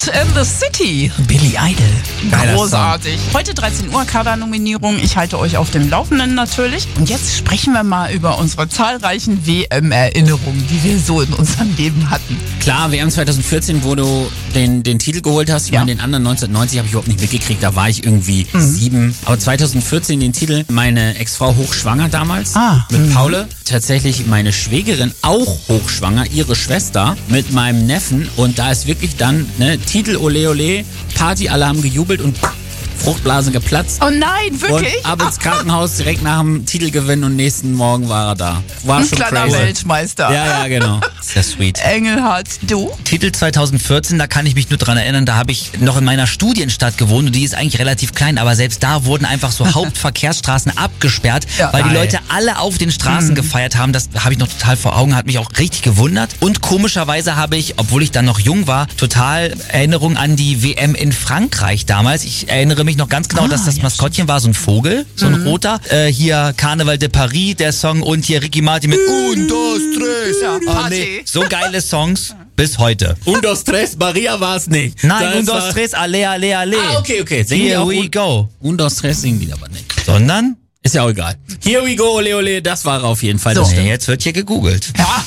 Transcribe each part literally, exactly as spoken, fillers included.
Lost in the City. Billy Idol. Geiler Großartig. Song. Heute dreizehn Uhr Kader-Nominierung. Ich halte euch auf dem Laufenden natürlich. Und jetzt sprechen wir mal über unsere zahlreichen W M-Erinnerungen, die wir so in unserem Leben hatten. Klar, W M zweitausendvierzehn, wo du den, den Titel geholt hast. Ich ja. meine, den anderen neunzehnhundertneunzig habe ich überhaupt nicht mitgekriegt. Da war ich irgendwie mhm. sieben. Aber zweitausendvierzehn den Titel. Meine Ex-Frau hochschwanger damals. Ah. Mit mhm. Paule. Tatsächlich meine Schwägerin auch hochschwanger. Ihre Schwester mit meinem Neffen. Und da ist wirklich dann, ne, Titel Ole Ole, Party, alle haben gejubelt und Fruchtblase geplatzt. Oh nein, wirklich? Und ab ins Krankenhaus direkt nach dem Titelgewinn und nächsten Morgen war er da. War Ein schon kleiner crazy. Weltmeister. Ja, ja, genau. Sehr sweet. Engelhardt, du? Titel zweitausendvierzehn, da kann ich mich nur dran erinnern, da habe ich noch in meiner Studienstadt gewohnt und die ist eigentlich relativ klein, aber selbst da wurden einfach so Hauptverkehrsstraßen abgesperrt, ja, weil geil. die Leute alle auf den Straßen mhm. gefeiert haben. Das habe ich noch total vor Augen, hat mich auch richtig gewundert. Und komischerweise habe ich, obwohl ich dann noch jung war, total Erinnerung an die W M in Frankreich damals. Ich erinnere mich noch ganz genau, ah, dass das ja, Maskottchen war so ein Vogel, so ein mhm. roter. Äh, hier Carnaval de Paris, der Song, und hier Ricky Martin mit Un, dos, tres. Ja, ah, nee. So geile Songs bis heute. Un, dos, tres, Maria war es nicht. Nein, das Un, dos, tres, ale, ale, ale. Ah, okay, okay. Singen Here die auch we un, go. Un, dos, tres singen die aber nicht. Sondern? Ist ja auch egal. Here we go, ole, ole, das war auf jeden Fall. So, das nee, jetzt wird hier gegoogelt. Ja.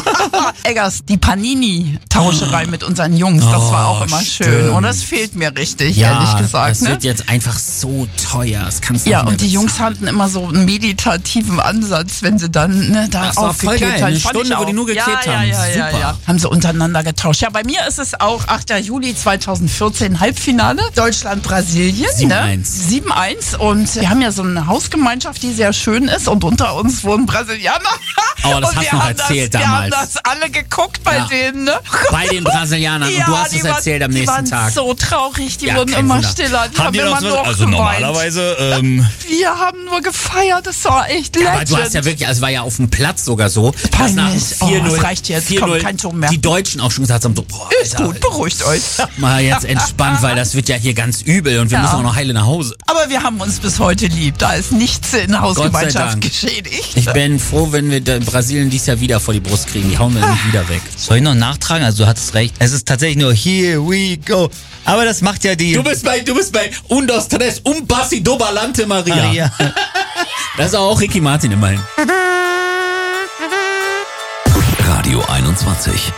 Eggers, die Panini-Tauscherei mit unseren Jungs, das oh, war auch immer schön. stimmt. Und das fehlt mir richtig, ja, ehrlich gesagt. Das ne? wird jetzt einfach so teuer. Das kannst du ja, nicht mehr und die bezahlen. Jungs hatten immer so einen meditativen Ansatz, wenn sie dann ne, da das war voll aufgeklebt geil. haben. Eine Fand Stunde, ich wo die nur geklebt ja, haben. Ja, ja, Super. ja, ja. Haben sie untereinander getauscht. Ja, bei mir ist es auch achter Juli zweitausendvierzehn Halbfinale. Deutschland-Brasilien. sieben Ne? eins. sieben eins. Und wir haben ja so eine Hausgemeinschaft, die sehr schön ist. Und unter uns wohnen Brasilianer. Oh, das und hast du noch erzählt das, damals. Wir haben das alle geguckt bei Ja. denen. Ne? Bei den Brasilianern. Ja, und du hast die es waren, erzählt am die nächsten waren Tag. so traurig, die Ja, wurden kein immer Wunder. stiller. Die Haben haben, die immer noch nur so, also geweint. normalerweise, ähm, Wir haben nur gefeiert, das war echt legend. Aber du hast ja wirklich, also es war ja auf dem Platz sogar so, dass nach Peinlich. vier null, Oh, das reicht jetzt. vier null Komm, kein Ton mehr. die Deutschen auch schon gesagt haben, so, boah, Ist Alter, gut, beruhigt euch. mal jetzt entspannt, weil das wird ja hier ganz übel und wir Ja. müssen auch noch heile nach Hause. Aber wir haben uns bis heute lieb. Da ist nichts in der Hausgemeinschaft Dank. geschädigt. Ich bin froh, wenn wir da in Brasilien dies Jahr wieder vor die Brust kriegen. Die hauen wir nicht wieder weg. soll ich noch nachtragen? Also du hattest recht. Es ist tatsächlich nur Here we go. Aber das macht ja die... Du bist bei, du bist bei Un, dos, tres, un passi do balante Maria. Maria. Das ist auch Ricky Martin immerhin. Radio einundzwanzig.